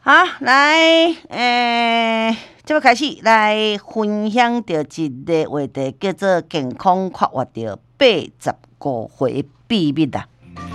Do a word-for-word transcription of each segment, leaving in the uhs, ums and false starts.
好，来，诶、欸，这要开始来分享到一个话题，叫做健康快活到八十五岁的秘密啦。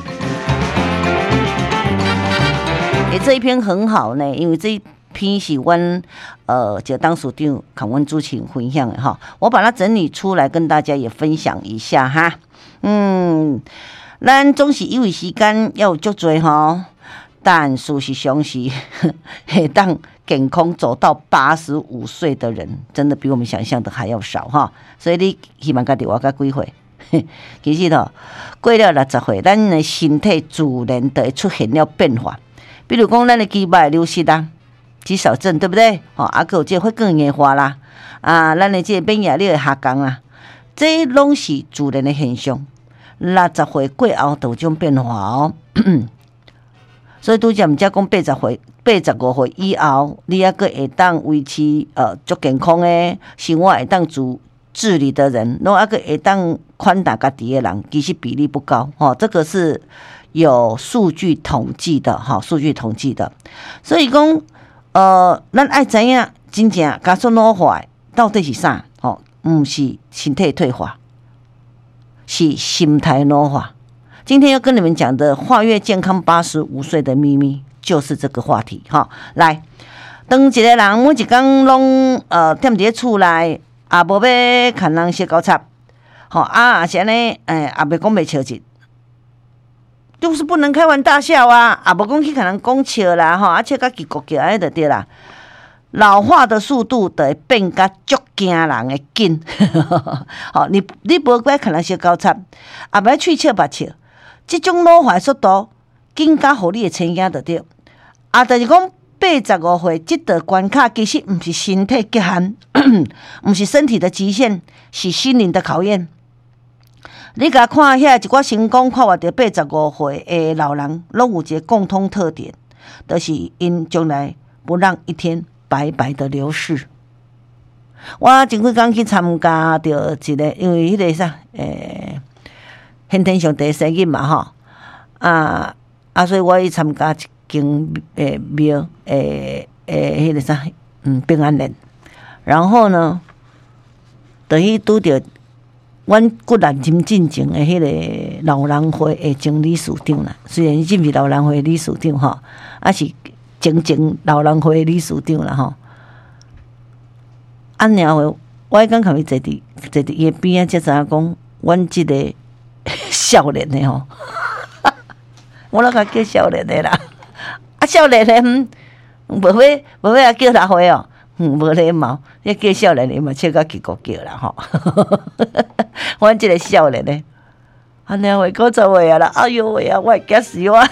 诶、欸，这一篇很好呢，因为这一篇是阮呃就当署长跟阮主持人分享的哈，我把它整理出来跟大家也分享一下哈。嗯，咱总是因为时间要有足多哈。但事实上是会当健康走到八十五岁的人，真的比我们想象的还要少哈。所以你希望家己活到几岁？其实哦，过了六十岁，咱的身体自然就会出现了变化。比如讲，咱的肌肉会流失啦，肌少症对不对？哦，啊，还有这会更硬化啦，啊，咱的这免疫力会下降啦，这拢是自然的现象。六十岁过后就有这种变化哦。所以拄则毋则讲八十岁、八十五岁以后，你还阁会当维持呃足健康诶生活，会当自自理的人，拢还阁会当宽大家己的人，其实比例不高哦。这个是有数据统计的哈，数据统计的。所以讲，呃，咱爱知影真正加速老化到底是啥？哦，毋是身体退化，是心态老化。今天要跟你们讲的跨越健康八十五岁的秘密，就是这个话题哈。来，当一个人每一天拢呃踮伫厝内，也无要看人洗狗擦，好啊，是安尼，诶，也袂讲袂笑一，就是不能开玩大笑啊，也无讲去看人讲笑啦，吼，啊笑甲叽咕叫安尼就对啦。老化的速度就会变甲足惊人的紧，好，你你无该看人洗狗擦，也袂喙笑目笑。这种老化速度更加互你的亲近就对，啊，就是讲八十五岁这道关卡，其实不是身体极限，不是身体的极限，是心灵的考验。你甲看遐一寡成功快活到八十五岁的老人，拢有一个共通特点，就是因将来不让一天白白的流逝。我前几天去参加到一个，因为迄个啥，诶、欸。先天上第一生日嘛吼，啊啊，所以我去参加一间诶庙诶诶，迄个啥，嗯，平安殿。然后呢，就去拄着阮骨力真进前诶迄个老人会诶前理事长啦。虽然伊真是老人会理事长吼，啊是前前老人会理事长啦吼。啊，然后我迄天看伊坐伫坐伫伊边仔，才知影讲，阮即个。少年的吼，我那个叫少年的啦，啊少年的嗯，无要无要叫他回哦，嗯，无礼貌，要叫少年的嘛，笑甲叽咕叫啦吼。阮即个少年的，啊两岁九十岁啊啦，哎呦喂啊，我会惊死我，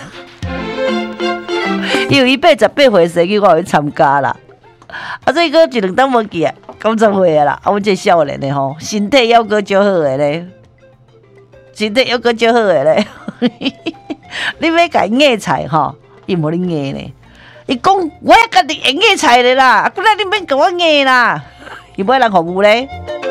因为伊八十八岁生日，我去参加啦，啊所以个一两当无记啊，九十岁啊啦，啊阮即个少年的吼，身体要阁足好诶咧。身体又个足好诶咧，你要甲伊硬菜吼，伊无你硬咧。伊讲我也家己会硬菜咧啦，啊，那你免甲我硬啦，伊要人服务咧，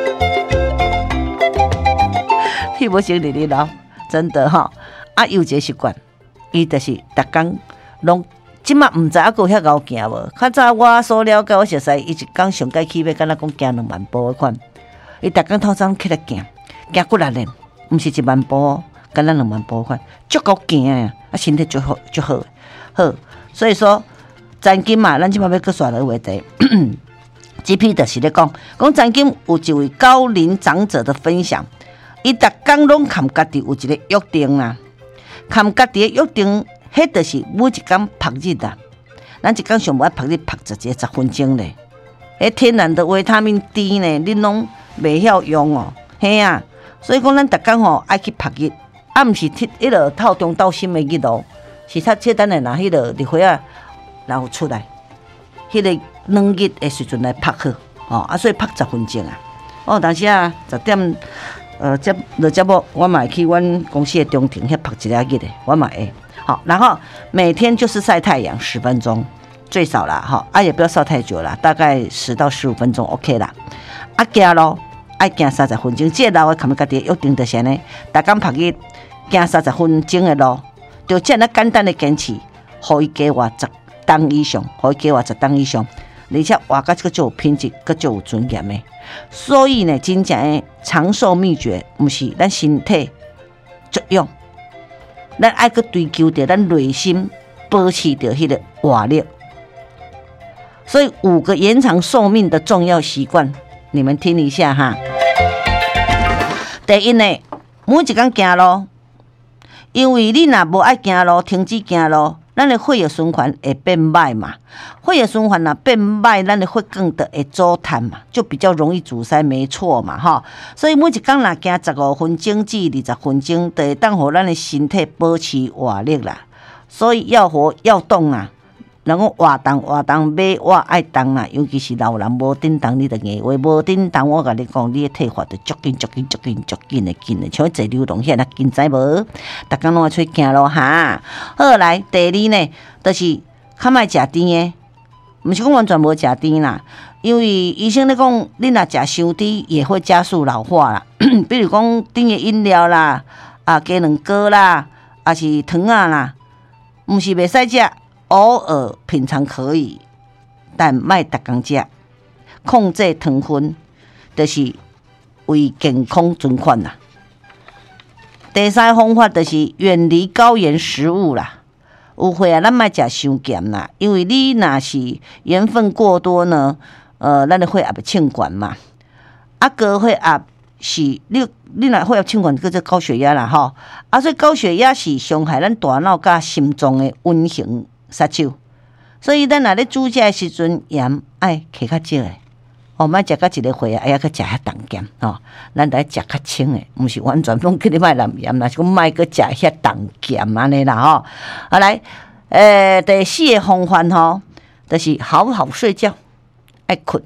伊无成日哩老，真的吼。啊，有一个习惯，伊就是逐工拢，即马毋知还佫有遐敖行无？较早我所了解，我熟悉，伊一工上街起码敢若讲行两万步诶款，伊逐工透早起来行，行骨力练。毋是一万步，敢若两万步款，足够行诶，啊，身体足好足好好。所以说，曾经嘛，咱即摆要搁刷个话题，这批就是咧讲，讲曾经有一位高龄长者的分享，伊逐工拢含家己有一个约定啦，含家己诶约定，迄就是每一工晒日啦，咱一工上无爱晒日晒十一十分钟咧，迄天然的维他命 D 呢，恁拢袂晓用哦，嘿啊。所以讲，咱逐工吼爱去晒日，啊，毋是迄迄落透中斗心的日哦，是较简单的拿迄落日花啊，然后出来，迄个软日的时阵来晒好，哦啊，所以晒十分钟啊。哦，当时啊，十点呃，接落节目，我嘛会去阮公司的中庭遐晒一下日的，我嘛会。好，然后每天就是晒太阳十分钟，最少啦，哈，啊也不要晒太久啦，大概十到十五分钟 OK 啦。啊，行咯。爱行三十分钟，这个老的看家己约定就是安尼，逐工晒日行三十分钟的路，就这样简单的坚持，互伊加活十档以上，可以加活十档以上，而且活甲佫足有品质，佫足有尊严的。所以呢，真正的长寿秘诀，毋是咱身体作用，咱爱去追求着咱内心保持着迄个活力。所以五个延长寿命的重要习惯，你们听一下哈。第一呢，每一天行路，因为你若无爱行路，停止行路，咱的血液循环会变歹嘛。血液循环若变歹，咱的血管就会阻碳嘛，就比较容易阻塞，没错嘛哈。所以每一天若行十五分钟至二十分钟，就会当互咱的身体保持活力啦。所以要活要动啊。人讲活动活动，马活爱动啦，尤其是老人无振动，你着硬话无振动。我甲你讲，你的退化着足紧足紧足紧足紧的紧的，像坐流动遐，那紧知无？逐工拢爱出去行路哈。好来，第二呢，就是较莫食甜的，毋是讲完全无食甜啦，因为医生咧讲，你若食伤甜，也会加速老化啦。比如讲甜的饮料啦，啊鸡卵糕啦，啊是糖啊啦，毋是袂使食。偶尔品尝可以，但莫逐工食。控制糖分，就是为健康存款啦。第三方法就是远离高盐食物啦。有会啊，咱莫食伤咸啦，因为你若是盐分过多呢，呃，咱的血压会清悬嘛。啊，高血压是你你若血压清悬，叫做高血压啦吼。啊，所以高血压是伤害咱大脑甲心脏的运行。杀手，所以咱若咧煮食的时阵，盐爱摕较少诶，哦，莫食到一个血啊，哎呀，去食遐重咸吼，咱得食较清诶，毋是完全拢叫你莫淋盐啦，是讲莫去食遐重咸安尼啦吼。好来，诶，第四个方法吼，就是好好睡觉，爱困。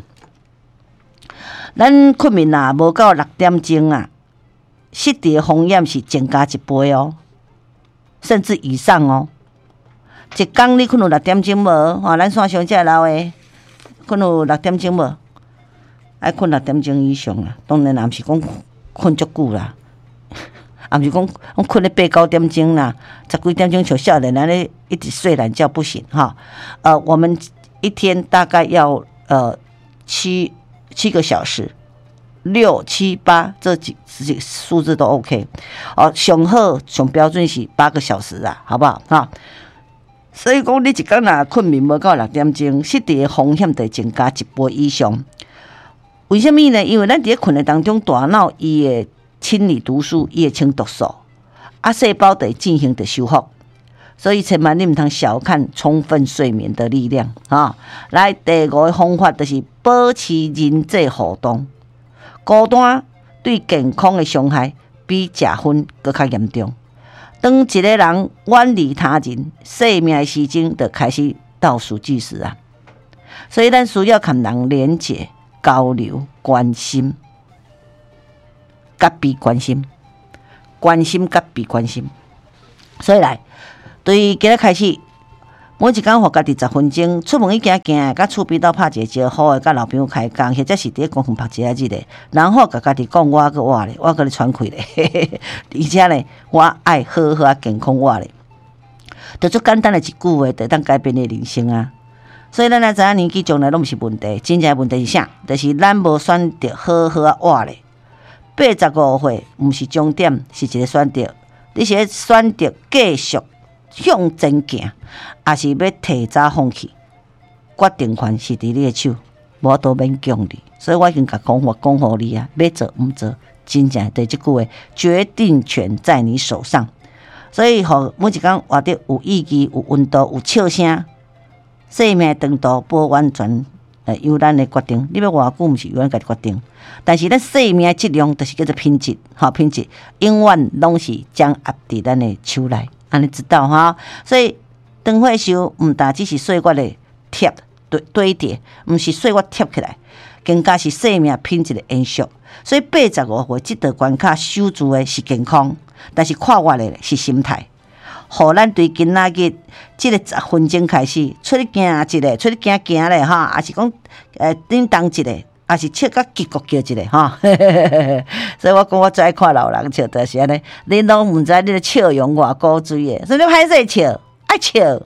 咱困眠啊，无到六点钟啊，失智风险是增加一倍哦，甚至以上哦。一工你困有六点钟无？吼，咱线上遮老诶，困有六点钟无？爱困六点钟以上啦。当然，也毋是讲困足久啦，也毋是讲讲困咧八九点钟啦，十几点钟像少年安尼一直睡懒觉不行哈。呃，我们一天大概要呃七七个小时，六七八这几几数字都 OK。哦，上好上标准是八个小时啊，好不好哈？所以讲，你一工若困眠无到六点钟，失智的风险就增加一倍以上。为什么呢？因为咱伫困的当中，大脑伊会清理毒素，伊会清毒素，啊，细胞就会进行着修复。所以千万你毋通小看充分睡眠的力量啊！来，第五个方法就是保持人际互动。孤单对健康的伤害比食薰搁较严重。当一个人远离他人，生命的时钟就开始倒数计时啊！所以咱需要跟人连结、交流、关心、甲比关心、关心甲比关心。所以来，对今日开始，每一工互家己十分钟，出门一行行，甲厝边斗拍一个招呼的，甲老朋友开讲，或者是伫公园拍一下日的，然后甲家己讲我个活咧，我甲你喘气咧，而且咧，我爱好好健康活咧，就足简单的一句话，就当改变你人生啊！所以咱来知影年纪将来拢毋是问题，真正问题是啥？就是咱无选择好好啊活咧。八十五岁毋是终点，是一个选择，你是选择继续向前行，还是要提早放弃？决定权是伫你的手，无都免强你。所以我已经甲讲法讲互你啊，要做毋做，真正对这句话，决定权在你手上。所以，互每一工活得有意义、有温度、有笑声，生命长度无完全呃由咱的决定。你要偌久，毋是由咱家己决定。但是咱生命的质量，就是叫做品质，好品质，永远拢是掌握伫咱的手内。安尼知道哈，所以长岁寿毋但只是岁月的贴堆堆叠，毋是岁月贴起来，更加是生命品质的延续。所以八十五岁这道关卡守住的是健康，但是跨越的是心态。互咱对今仔日即个十分钟开始出去行一个，出去行行咧哈，还是讲呃叮当一个。也是笑甲结局叫一个哈，所以我讲我最爱看老人笑，就是安尼，恁拢毋知你咧笑容偌古锥诶，所以你歹势笑，爱笑，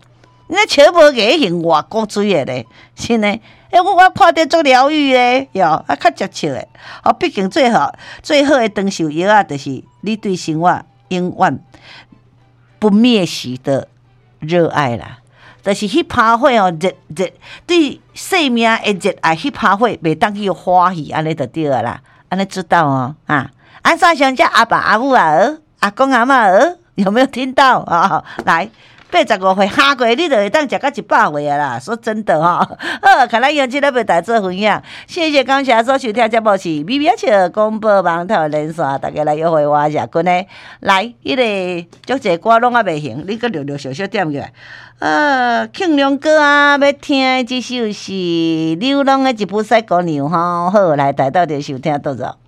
那笑无艺型外国水的咧，是呢。诶、欸，我我看着足疗愈诶，哟，啊，较接笑诶。哦，毕竟最好最好诶长寿药啊，就是你对生活永远不灭息的热爱啦。就是迄把火哦，热热对生命诶热爱，迄把火袂当去欢喜，安尼就对啊啦。安尼知道哦，啊，安怎想叫阿爸阿母啊儿，阿公阿嬷儿，有没有听到啊、哦？来。八十五岁下过，你就会当食到一百岁啊啦！说真的哈、哦，好，看咱用这个陪大家做分享，谢谢感谢所收听节目是《咪咪笑广播网台连线》，大家来约会我下君呢，来，迄、那个足侪歌拢啊袂行，你搁略略小小点起来。呃，庆良歌啊，要听的这首是《流浪的吉普赛姑娘》吼，好，来，大家到底收听多少？